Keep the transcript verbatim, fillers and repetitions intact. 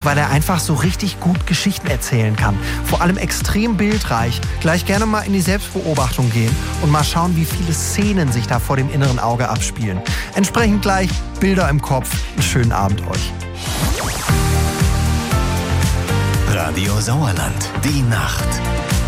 weil er einfach so richtig gut Geschichten erzählen kann. Vor allem extrem bildreich. Gleich gerne mal in die Selbstbeobachtung gehen und mal schauen, wie viele Szenen sich da vor dem inneren Auge abspielen. Entsprechend gleich Bilder im Kopf. Einen schönen Abend euch. Radio Sauerland, die Nacht.